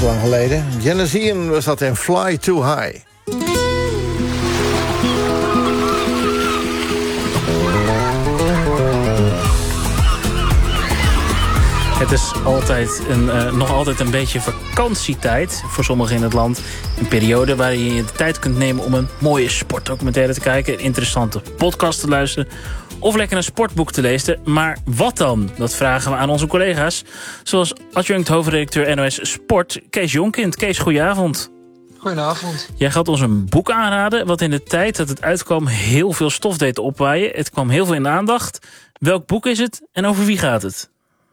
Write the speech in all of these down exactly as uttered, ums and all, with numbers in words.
zo lang geleden. Genesis was dat in Fly Too High. Het is altijd een, uh, nog altijd een beetje vakantietijd voor sommigen in het land. Een periode waarin je de tijd kunt nemen om een mooie sportdocumentaire te kijken, een interessante podcast te luisteren of lekker een sportboek te lezen. Maar wat dan? Dat vragen we aan onze collega's. Zoals adjunct hoofdredacteur N O S Sport, Kees Jonkind. Kees, goedenavond. Goedenavond. Jij gaat ons een boek aanraden wat in de tijd dat het uitkwam heel veel stof deed opwaaien. Het kwam heel veel in de aandacht. Welk boek is het en over wie gaat het?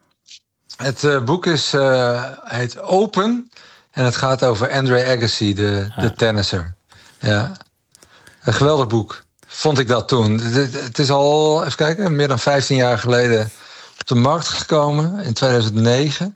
Het uh, boek is, uh, heet Open en het gaat over Andre Agassi, de, ah. de tennisser. Ja. Een geweldig boek, vond ik dat toen. Het, het is al, even kijken, meer dan vijftien jaar geleden op de markt gekomen, in tweeduizend negen.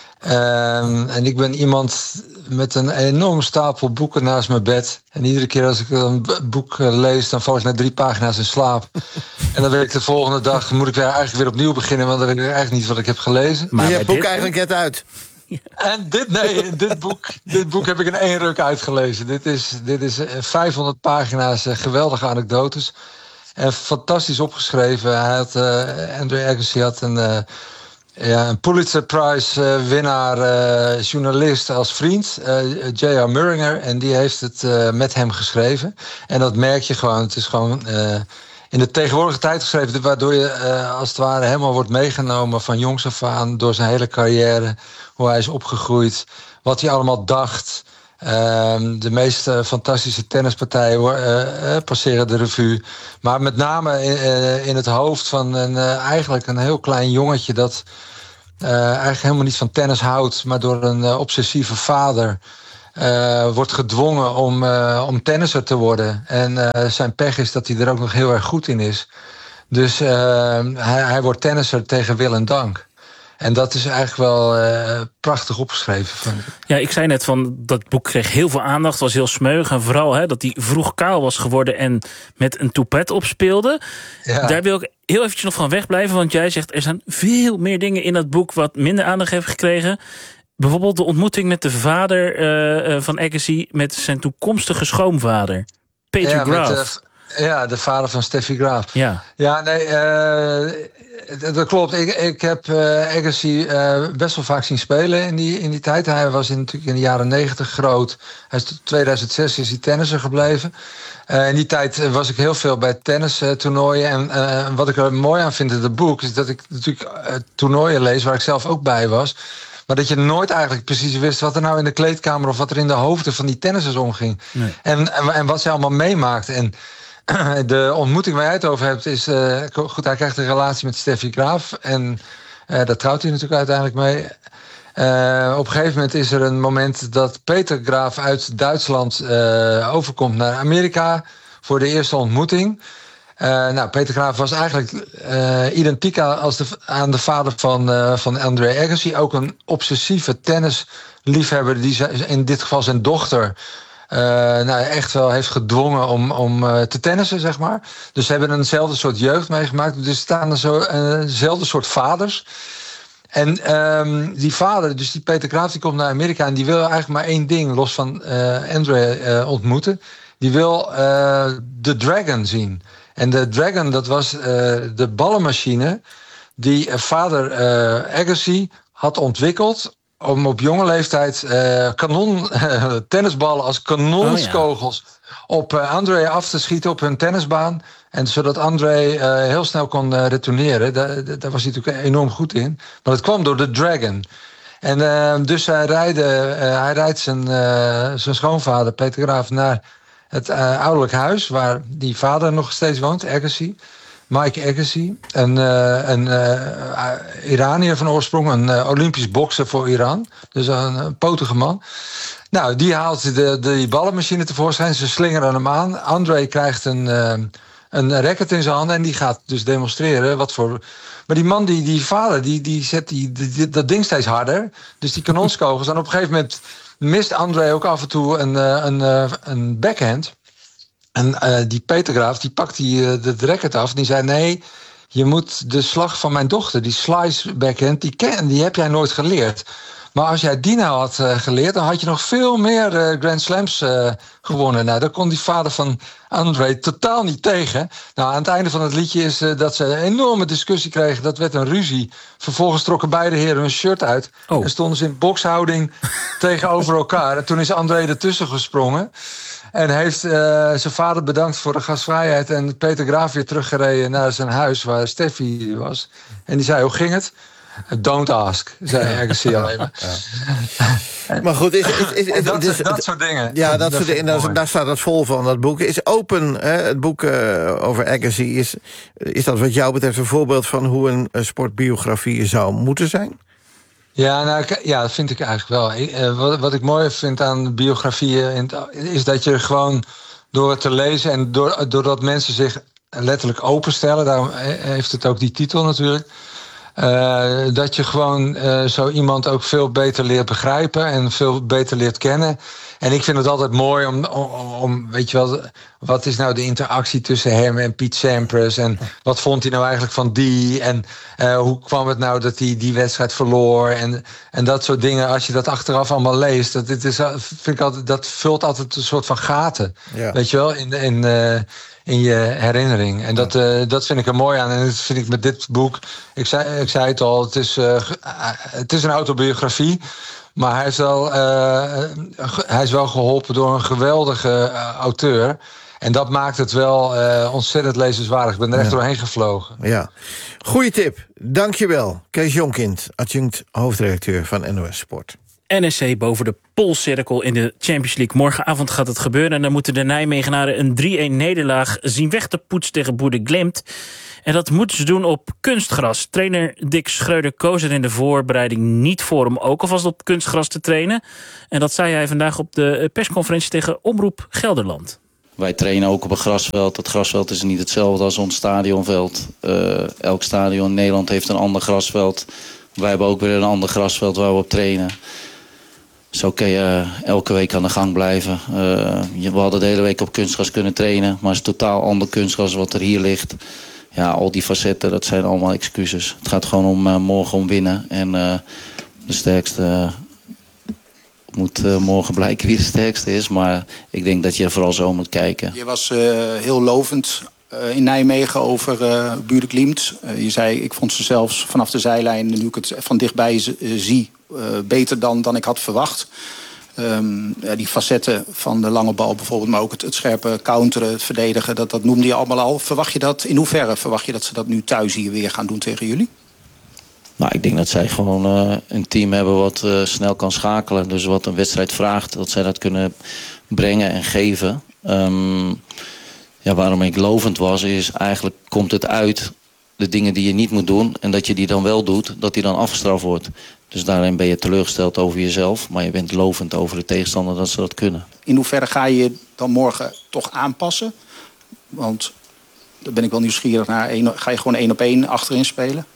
Um, en ik ben iemand met een enorme stapel boeken naast mijn bed. En iedere keer als ik een boek lees, dan val ik na drie pagina's in slaap. En dan weet ik de volgende dag, moet ik weer eigenlijk weer opnieuw beginnen, want dan weet ik eigenlijk niet wat ik heb gelezen. Maar je hebt boek eigenlijk net uit. En dit, nee, dit boek, dit boek heb ik in één ruk uitgelezen. Dit is, dit is vijfhonderd pagina's, geweldige anekdotes. En fantastisch opgeschreven. Hij had, uh, Andre Agassi had een... Uh, Ja, een Pulitzer Prize uh, winnaar, uh, journalist als vriend, uh, J R Muringer. En die heeft het uh, met hem geschreven. En dat merk je gewoon. Het is gewoon uh, in de tegenwoordige tijd geschreven, waardoor je uh, als het ware helemaal wordt meegenomen van jongs af aan door zijn hele carrière. Hoe hij is opgegroeid, wat hij allemaal dacht. Uh, de meest uh, fantastische tennispartijen uh, uh, passeren de revue. Maar met name in, uh, in het hoofd van een, uh, eigenlijk een heel klein jongetje dat uh, eigenlijk helemaal niet van tennis houdt, maar door een uh, obsessieve vader uh, wordt gedwongen om, uh, om tennisser te worden. En uh, zijn pech is dat hij er ook nog heel erg goed in is. Dus uh, hij, hij wordt tennisser tegen wil en dank. En dat is eigenlijk wel uh, prachtig opgeschreven. Van. Ja, ik zei net van dat boek kreeg heel veel aandacht, was heel smeuig. En vooral hè, dat hij vroeg kaal was geworden en met een toupet opspeelde. Ja. Daar wil ik heel eventjes nog van wegblijven, want jij zegt er zijn veel meer dingen in dat boek wat minder aandacht heeft gekregen. Bijvoorbeeld de ontmoeting met de vader uh, van Agassi met zijn toekomstige schoonvader, Peter ja, Graf. De, ja, de vader van Steffi Graf. Ja, ja nee, uh, dat klopt. Ik, ik heb uh, Agassi uh, best wel vaak zien spelen in die, in die tijd. Hij was in, natuurlijk in de jaren negentig groot. Hij is tot tweeduizend zes is hij tennisser gebleven. Uh, in die tijd was ik heel veel bij tennistoernooien. En uh, wat ik er mooi aan vind in het boek is dat ik natuurlijk uh, toernooien lees waar ik zelf ook bij was. Maar dat je nooit eigenlijk precies wist wat er nou in de kleedkamer of wat er in de hoofden van die tennissers omging. Nee. En, en, en wat zij allemaal meemaakten. En de ontmoeting waar jij het over hebt is... Uh, goed, hij krijgt een relatie met Steffi Graf. En uh, daar trouwt hij natuurlijk uiteindelijk mee. Uh, op een gegeven moment is er een moment dat Peter Graf uit Duitsland uh, overkomt naar Amerika voor de eerste ontmoeting. Uh, nou, Peter Graf was eigenlijk uh, identiek als de, aan de vader van, uh, van Andre Agassi. Ook een obsessieve tennisliefhebber die in dit geval zijn dochter Uh, nou, echt wel heeft gedwongen om, om uh, te tennissen, zeg maar. Dus ze hebben eenzelfde soort jeugd meegemaakt. Dus er staan er zo eenzelfde uh, soort vaders. En um, die vader, dus die Peter Graf, die komt naar Amerika en die wil eigenlijk maar één ding, los van uh, Andre uh, ontmoeten. Die wil uh, de Dragon zien. En de Dragon, dat was uh, de ballenmachine die uh, vader uh, Agassi had ontwikkeld om op jonge leeftijd uh, kanon, uh, tennisballen als kanonskogels oh, ja. op uh, Andre af te schieten op hun tennisbaan. En zodat Andre uh, heel snel kon uh, retourneren. Daar, daar was hij natuurlijk enorm goed in. Maar dat kwam door de Dragon. En uh, dus hij, rijde, uh, hij rijdt zijn, uh, zijn schoonvader Peter Graf naar het uh, ouderlijk huis waar die vader nog steeds woont, Agassi. Mike Agassi, een, uh, een uh, Iranier van oorsprong, een uh, Olympisch bokser voor Iran. Dus een, een potige man. Nou, die haalt de, de ballenmachine tevoorschijn, ze slingeren hem aan. Andre krijgt een, uh, een racket in zijn handen en die gaat dus demonstreren wat voor. Maar die man, die, die vader, die, die zet die, die, dat ding steeds harder. Dus die kanonskogels. En op een gegeven moment mist Andre ook af en toe een, een, een, een backhand. En uh, die Peter Graf, die pakt die, uh, de racket af en die zei, nee, je moet de slag van mijn dochter, die slice backhand, die, ken, die heb jij nooit geleerd. Maar als jij die nou had uh, geleerd, dan had je nog veel meer uh, Grand Slams uh, gewonnen. Nou, daar kon die vader van André totaal niet tegen. Nou, aan het einde van het liedje is uh, dat ze een enorme discussie kregen. Dat werd een ruzie. Vervolgens trokken beide heren hun shirt uit. Oh. En stonden ze in bokshouding tegenover elkaar. En toen is André ertussen gesprongen. En heeft uh, zijn vader bedankt voor de gastvrijheid. En Peter Graaf weer teruggereden naar zijn huis waar Steffi was. En die zei, hoe ging het? Don't ask, zei Agassi alleen maar. Ja. Maar goed, is, is, is, is, dat, is, dat soort dingen. Ja, dat, dat soort dingen, daar, mooi. daar staat het vol van, dat boek. Is Open, hè, het boek uh, over Agassi, is, is dat wat jou betreft een voorbeeld van hoe een uh, sportbiografie zou moeten zijn? Ja, nou, ja, dat vind ik eigenlijk wel. Uh, wat, wat ik mooi vind aan biografieën is dat je gewoon door het te lezen en door, doordat mensen zich letterlijk openstellen, daarom heeft het ook die titel natuurlijk. Uh, dat je gewoon uh, zo iemand ook veel beter leert begrijpen en veel beter leert kennen. En ik vind het altijd mooi om, om, om weet je wel, wat is nou de interactie tussen hem en Piet Sampras en wat vond hij nou eigenlijk van die en uh, hoe kwam het nou dat hij die wedstrijd verloor en, en dat soort dingen. Als je dat achteraf allemaal leest, dat, dit is, vind ik altijd, dat vult altijd een soort van gaten, ja. Weet je wel, in, in, uh, in je herinnering. En dat, uh, dat vind ik er mooi aan. En dat vind ik met dit boek, ik zei, ik zei het al, het is, uh, het is een autobiografie. Maar hij is, wel, uh, hij is wel geholpen door een geweldige uh, auteur. En dat maakt het wel uh, ontzettend lezenswaardig. Ik ben er echt ja. doorheen gevlogen. Ja. Goeie tip. Dankjewel. Kees Jonkind, adjunct hoofdredacteur van N O S Sport. N E C boven de poolcirkel in de Champions League. Morgenavond gaat het gebeuren en dan moeten de Nijmegenaren een drie-een nederlaag zien weg te poetsen tegen Boede Glimt. En dat moeten ze doen op kunstgras. Trainer Dick Schreuder koos er in de voorbereiding niet voor om ook alvast op kunstgras te trainen. En dat zei hij vandaag op de persconferentie tegen Omroep Gelderland. Wij trainen ook op een grasveld. Dat grasveld is niet hetzelfde als ons stadionveld. Uh, elk stadion in Nederland heeft een ander grasveld. Wij hebben ook weer een ander grasveld waar we op trainen. Zo kun je elke week aan de gang blijven. Uh, we hadden de hele week op kunstgras kunnen trainen. Maar het is totaal ander kunstgras wat er hier ligt. Ja, al die facetten, dat zijn allemaal excuses. Het gaat gewoon om uh, morgen om winnen. En uh, de sterkste uh, moet uh, morgen blijken wie de sterkste is. Maar ik denk dat je er vooral zo moet kijken. Je was uh, heel lovend uh, in Nijmegen over uh, Boede Glimt. Uh, je zei, ik vond ze zelfs vanaf de zijlijn, nu ik het van dichtbij z- uh, zie, uh, beter dan, dan ik had verwacht. Um, ja, die facetten van de lange bal bijvoorbeeld, maar ook het, het scherpe counteren, het verdedigen, dat, dat noemde je allemaal al. Verwacht je dat, in hoeverre verwacht je dat ze dat nu thuis hier weer gaan doen tegen jullie? Nou, ik denk dat zij gewoon uh, een team hebben wat uh, snel kan schakelen. Dus wat een wedstrijd vraagt, dat zij dat kunnen brengen en geven. Um, ja, waarom ik lovend was, is eigenlijk komt het uit de dingen die je niet moet doen en dat je die dan wel doet, dat die dan afgestraft wordt. Dus daarin ben je teleurgesteld over jezelf, maar je bent lovend over de tegenstander dat ze dat kunnen. In hoeverre ga je je dan morgen toch aanpassen? Want daar ben ik wel nieuwsgierig naar. Ga je gewoon één op één achterin spelen?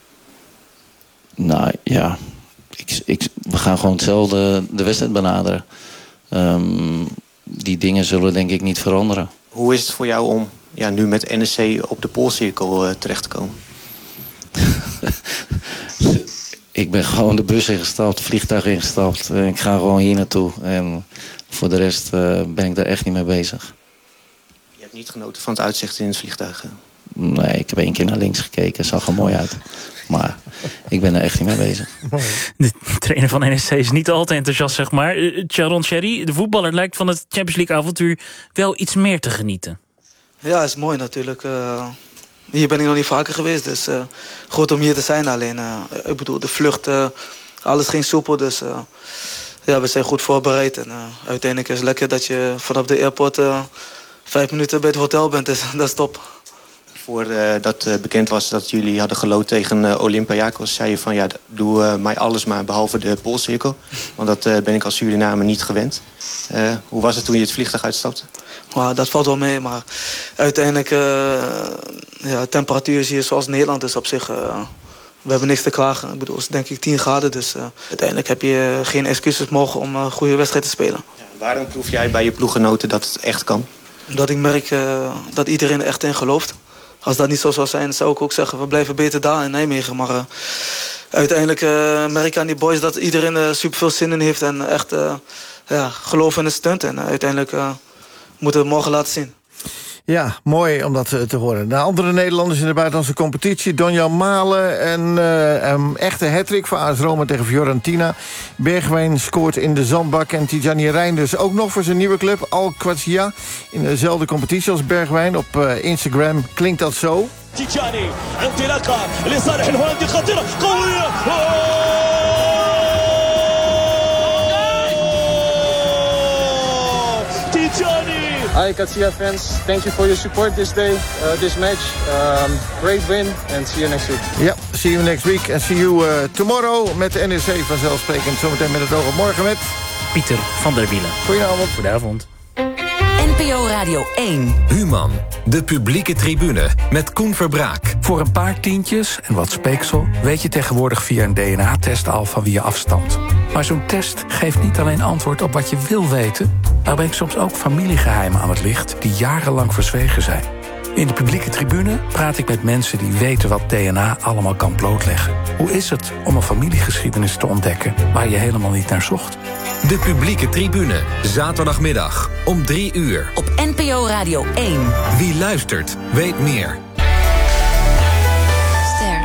Nou ja, ik, ik, we gaan gewoon hetzelfde de wedstrijd benaderen. Um, die dingen zullen denk ik niet veranderen. Hoe is het voor jou om ja, nu met N E C op de poolcirkel uh, terecht te komen? Ik ben gewoon de bus ingestapt, vliegtuig ingestapt. En ik ga gewoon hier naartoe. En voor de rest uh, ben ik daar echt niet mee bezig. Je hebt niet genoten van het uitzicht in het vliegtuig? Nee, ik heb één keer naar links gekeken. Het zag er mooi uit. Maar ik ben er echt niet mee bezig. De trainer van N E C is niet altijd enthousiast, zeg maar. Sharon Sherry, de voetballer, lijkt van het Champions League avontuur wel iets meer te genieten. Ja, is mooi natuurlijk. Uh, hier ben ik nog niet vaker geweest, dus uh, goed om hier te zijn. Alleen, uh, ik bedoel, de vlucht, uh, alles ging soepel, dus uh, ja, we zijn goed voorbereid. En uh, uiteindelijk is het lekker dat je vanaf de airport uh, vijf minuten bij het hotel bent, dus dat is top. Voordat uh, uh, bekend was dat jullie hadden geloot tegen uh, Olympiakos, zei je van ja, doe uh, mij alles maar behalve de poolcirkel. Want dat uh, ben ik als Surinamer niet gewend. Uh, hoe was het toen je het vliegtuig uitstapte? Nou, dat valt wel mee, maar uiteindelijk uh, ja, de temperatuur is hier zoals Nederland, dus op zich, uh, we hebben niks te klagen. Ik bedoel, het is denk ik tien graden, dus uh, uiteindelijk heb je geen excuses mogen om een goede wedstrijd te spelen. Ja, waarom proef jij bij je ploeggenoten dat het echt kan? Dat ik merk uh, dat iedereen er echt in gelooft. Als dat niet zo zou zijn, zou ik ook zeggen, we blijven beter daar in Nijmegen. Maar uh, uiteindelijk uh, merk ik aan die boys dat iedereen uh, super veel zin in heeft. En echt uh, ja, geloof in de stunt. En uh, uiteindelijk uh, moeten we het morgen laten zien. Ja, mooi om dat te horen. De andere Nederlanders in de buitenlandse competitie. Donjan Malen en uh, een echte hattrick voor A S Roma tegen Fiorentina. Bergwijn scoort in de zandbak. En Tidjani Reinders ook nog voor zijn nieuwe club Al Qadsiya. In dezelfde competitie als Bergwijn. Op uh, Instagram klinkt dat zo. Tidjani, انطلاقه لصالح الهولندي خطيره قويه. Tidjani. Hi Qadsiya fans, thank you for your support this day, uh, this match. Um, great win and see you next week. Ja, see you next week and see you uh, tomorrow met de N E C vanzelfsprekend. Zometeen met het oog op morgen met Pieter van der Wielen. Goedenavond. Goedenavond. N P O Radio één. Human, de publieke tribune met Koen Verbraak. Voor een paar tientjes en wat speeksel weet je tegenwoordig via een D N A-test al van wie je afstamt. Maar zo'n test geeft niet alleen antwoord op wat je wil weten, maar brengt soms ook familiegeheimen aan het licht die jarenlang verzwegen zijn. In de publieke tribune praat ik met mensen die weten wat D N A allemaal kan blootleggen. Hoe is het om een familiegeschiedenis te ontdekken waar je helemaal niet naar zocht? De publieke tribune, zaterdagmiddag om drie uur. Op N P O Radio één. Wie luistert, weet meer. Ster.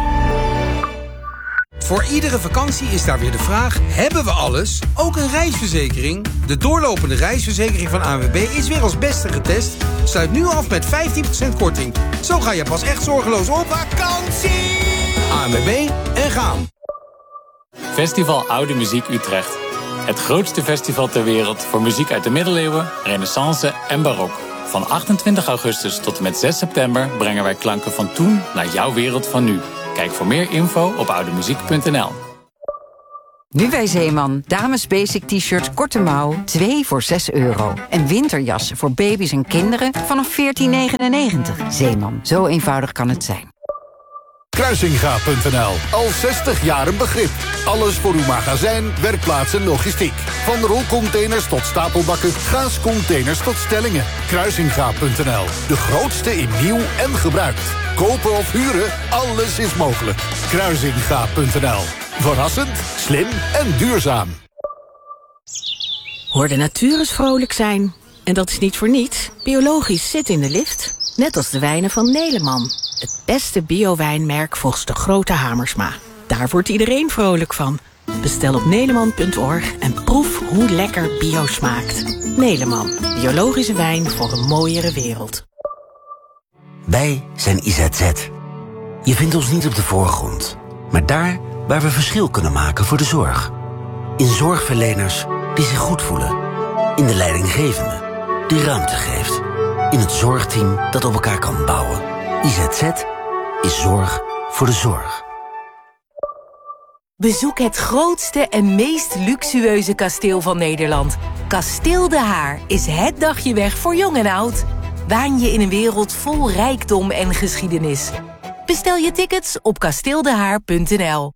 Voor iedere vakantie is daar weer de vraag, hebben we alles? Ook een reisverzekering? De doorlopende reisverzekering van A N W B is weer als beste getest. Sluit nu af met vijftien procent korting. Zo ga je pas echt zorgeloos op vakantie. A N W B en gaan. Festival Oude Muziek Utrecht. Het grootste festival ter wereld voor muziek uit de middeleeuwen, renaissance en barok. Van achtentwintig augustus tot en met zes september brengen wij klanken van toen naar jouw wereld van nu. Kijk voor meer info op oudemuziek punt n l. Nu bij Zeeman. Dames basic t-shirts korte mouw, twee voor zes euro. En winterjassen voor baby's en kinderen vanaf veertien negenennegentig. Zeeman, zo eenvoudig kan het zijn. Kruisinga punt n l. Al zestig jaar een begrip. Alles voor uw magazijn, werkplaats en logistiek. Van rolcontainers tot stapelbakken, gaascontainers tot stellingen. Kruisinga punt n l. De grootste in nieuw en gebruikt. Kopen of huren, alles is mogelijk. Kruisinga punt n l. Verrassend, slim en duurzaam. Hoor de natuur eens vrolijk zijn. En dat is niet voor niets. Biologisch zit in de lift. Net als de wijnen van Neleman. Het beste bio-wijnmerk volgens de grote Hamersma. Daar wordt iedereen vrolijk van. Bestel op neleman punt org en proef hoe lekker bio smaakt. Neleman, biologische wijn voor een mooiere wereld. Wij zijn I Z Z. Je vindt ons niet op de voorgrond, maar daar waar we verschil kunnen maken voor de zorg. In zorgverleners die zich goed voelen. In de leidinggevende die ruimte geeft. In het zorgteam dat op elkaar kan bouwen. I Z Z is zorg voor de zorg. Bezoek het grootste en meest luxueuze kasteel van Nederland. Kasteel De Haar is het dagje weg voor jong en oud. Waan je in een wereld vol rijkdom en geschiedenis. Bestel je tickets op kasteeldehaar punt n l.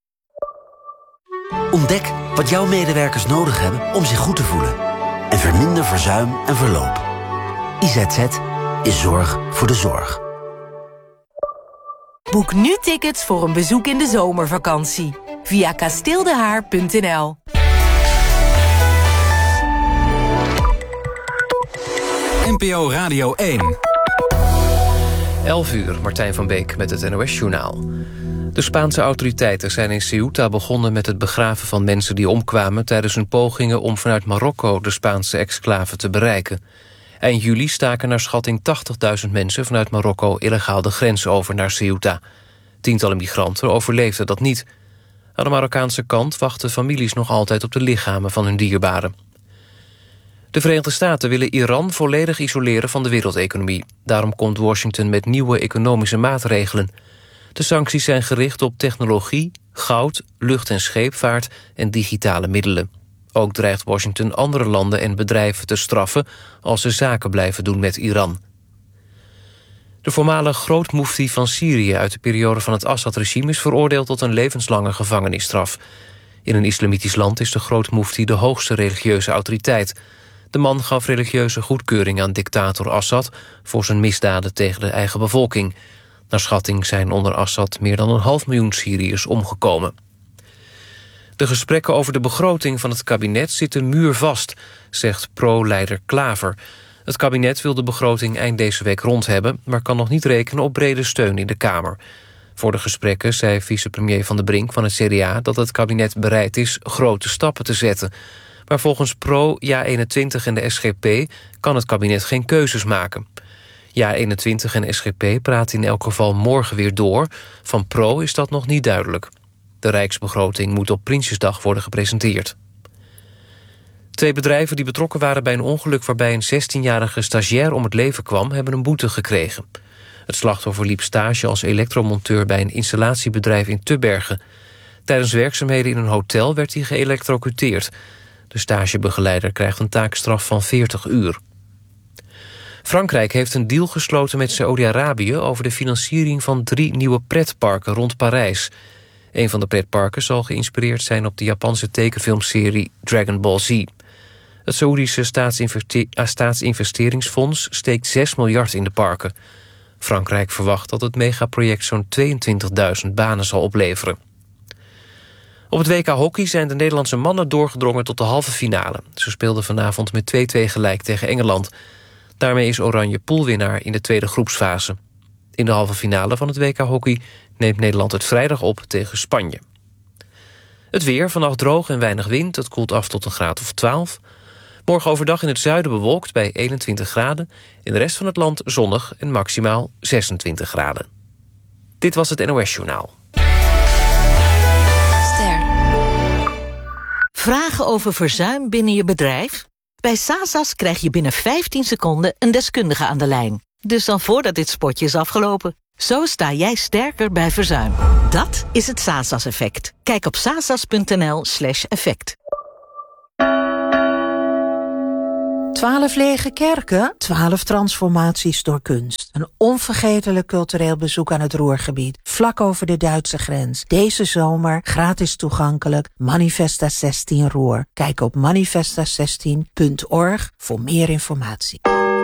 Ontdek wat jouw medewerkers nodig hebben om zich goed te voelen. En verminder verzuim en verloop. I Z Z is zorg voor de zorg. Boek nu tickets voor een bezoek in de zomervakantie. Via kasteeldehaar punt n l. N P O Radio één. elf uur, Martijn van Beek met het N O S-journaal. De Spaanse autoriteiten zijn in Ceuta begonnen met het begraven van mensen die omkwamen tijdens hun pogingen om vanuit Marokko de Spaanse exclave te bereiken. Eind juli staken naar schatting tachtigduizend mensen vanuit Marokko illegaal de grens over naar Ceuta. Tientallen migranten overleefden dat niet. Aan de Marokkaanse kant wachten families nog altijd op de lichamen van hun dierbaren. De Verenigde Staten willen Iran volledig isoleren van de wereldeconomie. Daarom komt Washington met nieuwe economische maatregelen. De sancties zijn gericht op technologie, goud, lucht- en scheepvaart en digitale middelen. Ook dreigt Washington andere landen en bedrijven te straffen als ze zaken blijven doen met Iran. De voormalig grootmoefti van Syrië uit de periode van het Assad-regime is veroordeeld tot een levenslange gevangenisstraf. In een islamitisch land is de grootmoefti de hoogste religieuze autoriteit. De man gaf religieuze goedkeuring aan dictator Assad voor zijn misdaden tegen de eigen bevolking. Naar schatting zijn onder Assad meer dan een half miljoen Syriërs omgekomen. De gesprekken over de begroting van het kabinet zitten muurvast, zegt pro-leider Klaver. Het kabinet wil de begroting eind deze week rond hebben, maar kan nog niet rekenen op brede steun in de Kamer. Voor de gesprekken zei vicepremier Van der Brink van het C D A dat het kabinet bereid is grote stappen te zetten. Maar volgens Pro, Ja eenentwintig en de S G P kan het kabinet geen keuzes maken. Ja eenentwintig en S G P praten in elk geval morgen weer door. Van Pro is dat nog niet duidelijk. De Rijksbegroting moet op Prinsjesdag worden gepresenteerd. Twee bedrijven die betrokken waren bij een ongeluk waarbij een zestienjarige stagiair om het leven kwam, hebben een boete gekregen. Het slachtoffer liep stage als elektromonteur bij een installatiebedrijf in Tubbergen. Tijdens werkzaamheden in een hotel werd hij geëlektrocuteerd. De stagebegeleider krijgt een taakstraf van veertig uur. Frankrijk heeft een deal gesloten met Saoedi-Arabië over de financiering van drie nieuwe pretparken rond Parijs. Een van de pretparken zal geïnspireerd zijn op de Japanse tekenfilmserie Dragon Ball Z. Het Saoedische staatsinvesteringsfonds steekt zes miljard in de parken. Frankrijk verwacht dat het megaproject zo'n tweeëntwintigduizend banen zal opleveren. Op het W K hockey zijn de Nederlandse mannen doorgedrongen tot de halve finale. Ze speelden vanavond met twee-twee gelijk tegen Engeland. Daarmee is Oranje poolwinnaar in de tweede groepsfase. In de halve finale van het W K hockey neemt Nederland het vrijdag op tegen Spanje. Het weer, vannacht droog en weinig wind. Het koelt af tot een graad of twaalf. Morgen overdag in het zuiden bewolkt bij eenentwintig graden. In de rest van het land zonnig en maximaal zesentwintig graden. Dit was het N O S Journaal. Ster. Vragen over verzuim binnen je bedrijf? Bij Sasas krijg je binnen vijftien seconden een deskundige aan de lijn. Dus dan voordat dit spotje is afgelopen. Zo sta jij sterker bij verzuim. Dat is het Sasas-effect. Kijk op sasas.nl slash effect. Twaalf lege kerken, twaalf transformaties door kunst. Een onvergetelijk cultureel bezoek aan het Ruhrgebied, vlak over de Duitse grens. Deze zomer gratis toegankelijk, Manifesta zestien Ruhr. Kijk op manifesta zestien punt org voor meer informatie.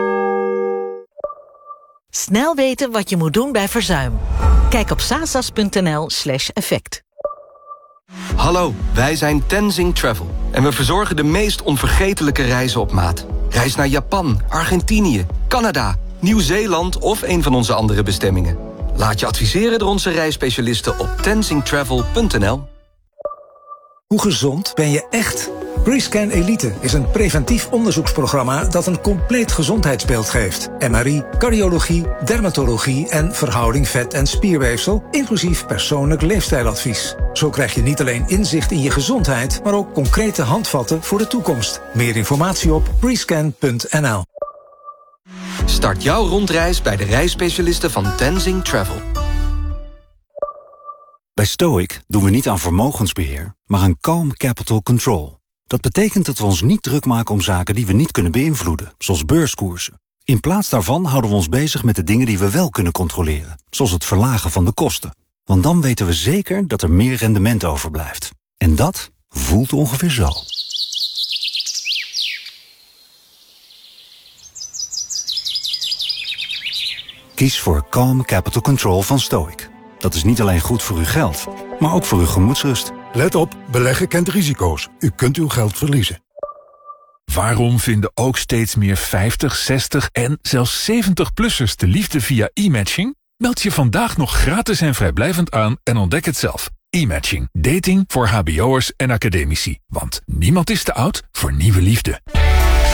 Snel weten wat je moet doen bij verzuim. Kijk op sasas.nl slash effect. Hallo, wij zijn Tenzing Travel. En we verzorgen de meest onvergetelijke reizen op maat. Reis naar Japan, Argentinië, Canada, Nieuw-Zeeland of een van onze andere bestemmingen. Laat je adviseren door onze reisspecialisten op tenzing travel punt n l. Hoe gezond ben je echt? Rescan Elite is een preventief onderzoeksprogramma dat een compleet gezondheidsbeeld geeft. M R I, cardiologie, dermatologie en verhouding vet- en spierweefsel, inclusief persoonlijk leefstijladvies. Zo krijg je niet alleen inzicht in je gezondheid, maar ook concrete handvatten voor de toekomst. Meer informatie op rescan punt n l. Start jouw rondreis bij de reisspecialisten van Tenzing Travel. Bij Stoic doen we niet aan vermogensbeheer, maar aan calm capital control. Dat betekent dat we ons niet druk maken om zaken die we niet kunnen beïnvloeden, zoals beurskoersen. In plaats daarvan houden we ons bezig met de dingen die we wel kunnen controleren, zoals het verlagen van de kosten. Want dan weten we zeker dat er meer rendement overblijft. En dat voelt ongeveer zo. Kies voor Calm Capital Control van Stoic. Dat is niet alleen goed voor uw geld, maar ook voor uw gemoedsrust. Let op, beleggen kent risico's. U kunt uw geld verliezen. Waarom vinden ook steeds meer vijftig, zestig en zelfs zeventig-plussers de liefde via e-matching? Meld je vandaag nog gratis en vrijblijvend aan en ontdek het zelf. E-matching. Dating voor hbo'ers en academici. Want niemand is te oud voor nieuwe liefde.